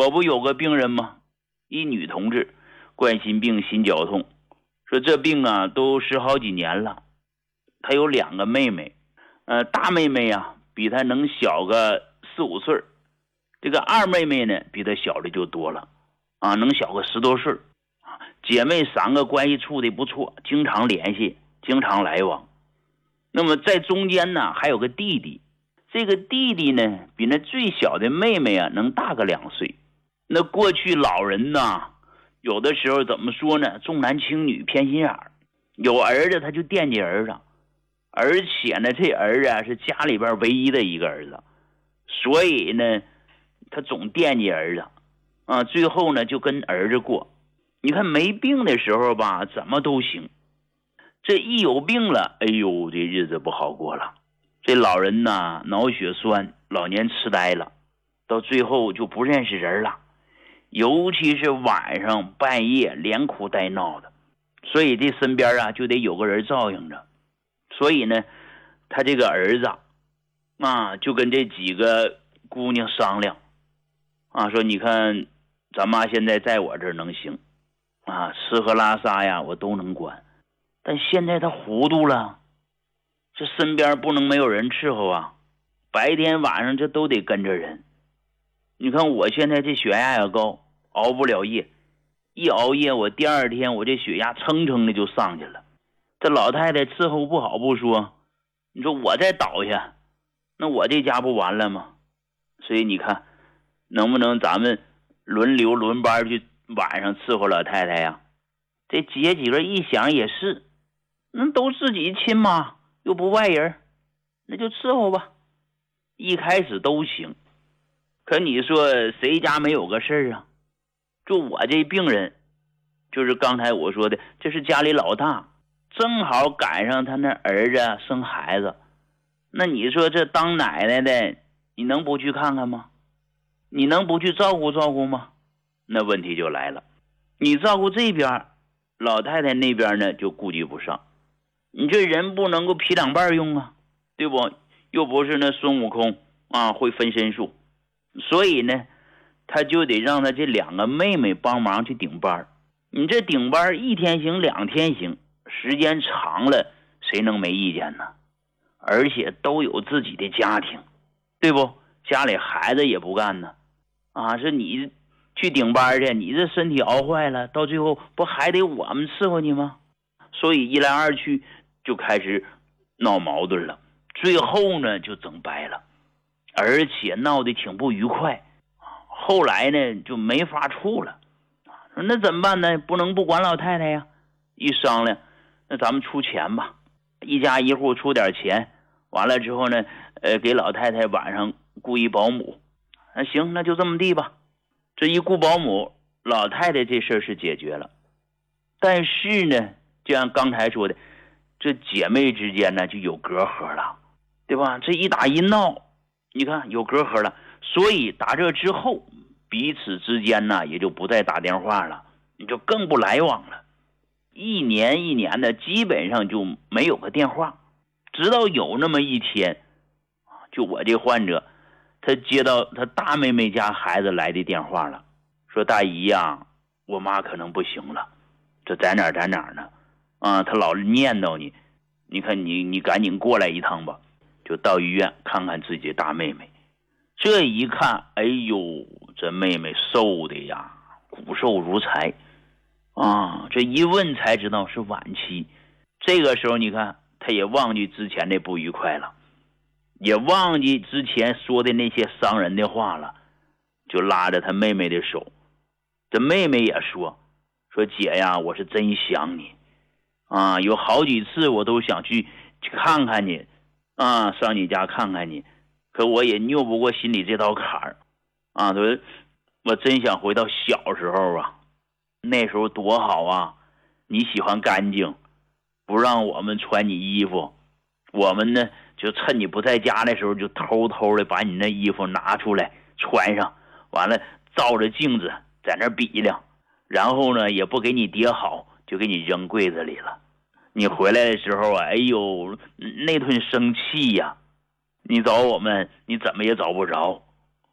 我不有个病人吗？一女同志，冠心病、心绞痛，说这病啊都10好几年了。她有2个妹妹，大妹妹啊比她能小个4、5岁，这个二妹妹呢比她小的就多了啊，能小个10多岁。姐妹3个关系处的不错，经常联系，经常来往。那么在中间呢还有个弟弟，这个弟弟呢比那最小的妹妹啊能大个2岁。那过去老人呢有的时候怎么说呢，重男轻女，偏心眼儿，有儿子他就惦记儿子，而且呢这儿子啊是家里边唯一的一个儿子，所以呢他总惦记儿子啊，最后呢就跟儿子过。你看没病的时候吧怎么都行，这一有病了，哎呦这日子不好过了。这老人呢脑血栓，老年痴呆了，到最后就不认识人了，尤其是晚上半夜连哭带闹的，所以这身边啊就得有个人照应着。所以呢他这个儿子啊就跟这几个姑娘商量啊，说你看咱妈现在在我这儿能行啊，吃喝拉撒呀我都能管，但现在他糊涂了，这身边不能没有人伺候啊，白天晚上这都得跟着人。你看我现在这血压也高，熬不了夜，一熬夜我第2天我这血压蹭蹭的就上去了。这老太太伺候不好不说，你说我再倒下，那我这家不完了吗？所以你看能不能咱们轮班去晚上伺候老太太呀？这姐几个一想也是，那都自己亲妈又不外人，那就伺候吧。一开始都行，可你说谁家没有个事儿啊？就我这病人，就是刚才我说的，这是家里老大，正好赶上他那儿子生孩子，那你说这当奶奶的你能不去看看吗？你能不去照顾照顾吗？那问题就来了，你照顾这边，老太太那边呢就顾及不上，你这人不能够劈2半用啊，对不？又不是那孙悟空啊会分身术，所以呢他就得让他这2个妹妹帮忙去顶班。你这顶班1天行2天行，时间长了谁能没意见呢？而且都有自己的家庭，对不？家里孩子也不干呢啊，是你去顶班去，你这身体熬坏了，到最后不还得我们伺候你吗？所以一来二去就开始闹矛盾了，最后呢就整掰了，而且闹得挺不愉快。后来呢就没法处了，那怎么办呢？不能不管老太太呀。一商量，那咱们出钱吧，一家一户出点钱，完了之后呢给老太太晚上雇一保姆。那行，那就这么地吧。这一雇保姆，老太太这事儿是解决了，但是呢就像刚才说的，这姐妹之间呢就有隔阂了，对吧？这一打一闹，你看有隔阂了，所以打这之后彼此之间呢也就不再打电话了，你就更不来往了，一年一年的基本上就没有个电话。直到有那么一天，就我这患者他接到他大妹妹家孩子来的电话了，说大姨呀，我妈可能不行了，这在哪呢啊，他老念叨你，你看你赶紧过来一趟吧，就到医院看看自己的大妹妹。这一看，哎呦，这妹妹瘦的呀，骨瘦如柴啊！这一问才知道是晚期。这个时候你看他也忘记之前的不愉快了，也忘记之前说的那些伤人的话了，就拉着他妹妹的手。这妹妹也说姐呀，我是真想你啊，有好几次我都想去看看你啊，上你家看看你，可我也拗不过心里这道坎儿啊。我真想回到小时候啊，那时候多好啊，你喜欢干净，不让我们穿你衣服，我们呢就趁你不在家的时候就偷偷的把你那衣服拿出来穿上，完了照着镜子在那比量，然后呢也不给你叠好，就给你扔柜子里了。你回来的时候啊，哎呦那顿生气呀，你找我们你怎么也找不着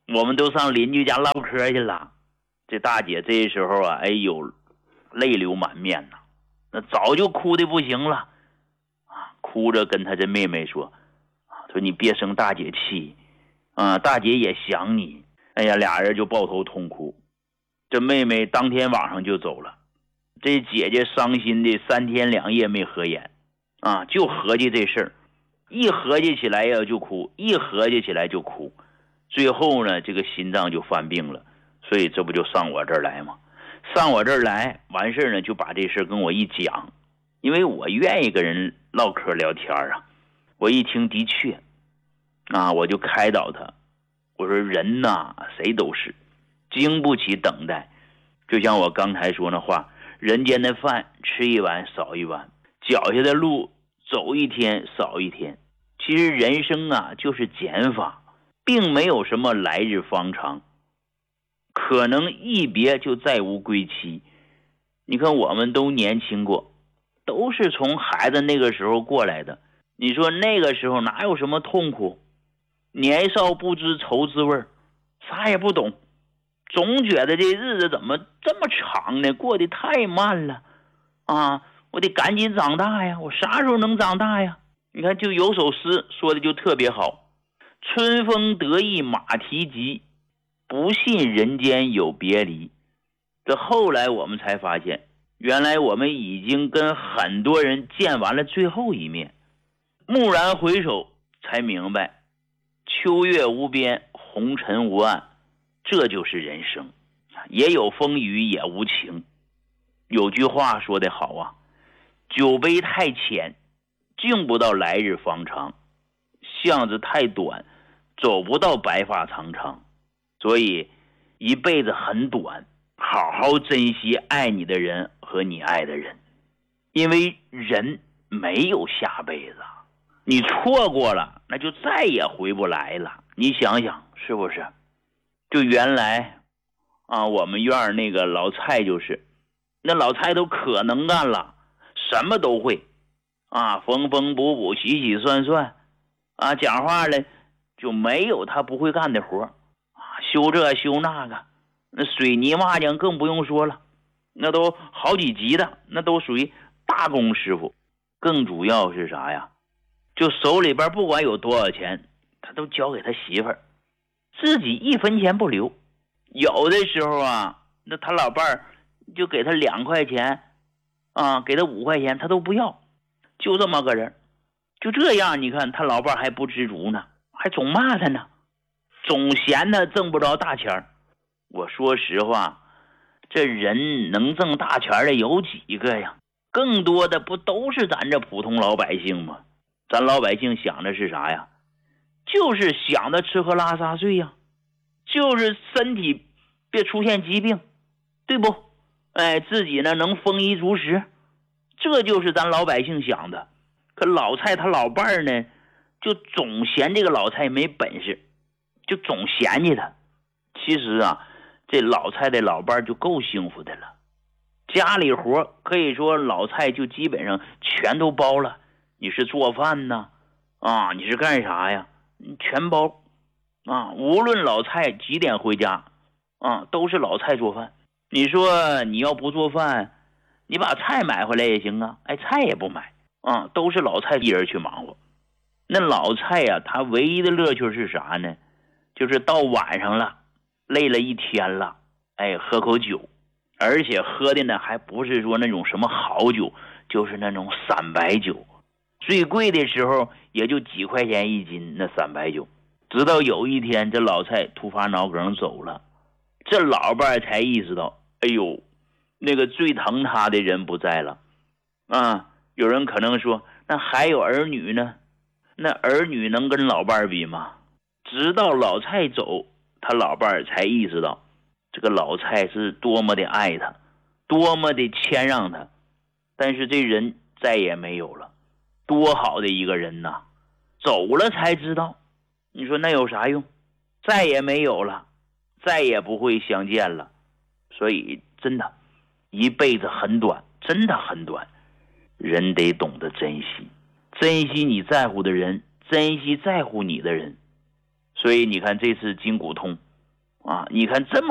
我们都上邻居家唠嗑去了。这大姐这时候啊，哎呦，泪流满面呐，那早就哭得不行了啊，哭着跟她这妹妹说说你别生大姐气啊，大姐也想你。哎呀，俩人就抱头痛哭。这妹妹当天晚上就走了，这姐姐伤心的3天2夜没合眼啊，就合计这事儿，一合计起来呀就哭，一合计起来就哭，最后呢，这个心脏就犯病了，所以这不就上我这儿来吗？上我这儿来完事儿呢，就把这事儿跟我一讲，因为我愿意跟人唠嗑聊天啊。我一听的确啊，我就开导他，我说人呐，谁都是经不起等待，就像我刚才说那话，人间的饭吃一碗少一碗，脚下的路走一天少一天。其实人生啊就是减法，并没有什么来日方长，可能一别就再无归期。你看我们都年轻过，都是从孩子那个时候过来的，你说那个时候哪有什么痛苦，年少不知愁滋味，啥也不懂，总觉得这日子怎么这么长呢，过得太慢了啊！我得赶紧长大呀，我啥时候能长大呀？你看就有首诗说的就特别好，春风得意马蹄疾，不信人间有别离。这后来我们才发现，原来我们已经跟很多人见完了最后一面，蓦然回首才明白，秋月无边，红尘无岸，这就是人生，也有风雨也无情。有句话说得好啊，酒杯太浅，敬不到来日方长，巷子太短，走不到白发苍苍。所以一辈子很短，好好珍惜爱你的人和你爱的人，因为人没有下辈子，你错过了那就再也回不来了。你想想是不是？就原来啊，我们院那个老蔡就是，那老蔡都可能干了，什么都会啊，缝缝补补洗洗涮涮啊，讲话了就没有他不会干的活啊，修这修那个，那水泥抹浆更不用说了，那都好几级的，那都属于大工师傅。更主要是啥呀？就手里边不管有多少钱，他都交给他媳妇儿，自己1分钱不留。有的时候啊，那他老伴儿就给他2块钱啊，给他5块钱他都不要，就这么个人。就这样，你看他老伴儿还不知足呢，还总骂他呢，总嫌他挣不着大钱。我说实话，这人能挣大钱的有几个呀？更多的不都是咱这普通老百姓吗？咱老百姓想的是啥呀？就是想的吃喝拉撒睡呀，就是身体别出现疾病，对不？哎，自己呢能丰衣足食，这就是咱老百姓想的。可老蔡他老伴儿呢，就总嫌这个老蔡没本事，就总嫌弃他。其实啊，这老蔡的老伴儿就够幸福的了，家里活可以说老蔡就基本上全都包了。你是做饭呢啊，你是干啥呀，全包啊。无论老蔡几点回家啊，都是老蔡做饭。你说你要不做饭，你把菜买回来也行啊，哎，菜也不买啊，都是老蔡一人去忙活。那老蔡呀，他唯一的乐趣是啥呢？就是到晚上了，累了一天了，哎，喝口酒，而且喝的呢还不是说那种什么好酒，就是那种散白酒，最贵的时候也就几块钱1斤那散白酒。直到有一天这老蔡突发脑梗走了，这老伴才意识到，哎呦，那个最疼他的人不在了啊。有人可能说，那还有儿女呢？那儿女能跟老伴比吗？直到老蔡走，他老伴才意识到，这个老蔡是多么的爱他，多么的谦让他。但是这人再也没有了，多好的一个人呐！走了才知道，你说那有啥用？再也没有了，再也不会相见了。所以真的，一辈子很短，真的很短，人得懂得珍惜，珍惜你在乎的人，珍惜在乎你的人。所以你看这次筋骨痛啊，你看这么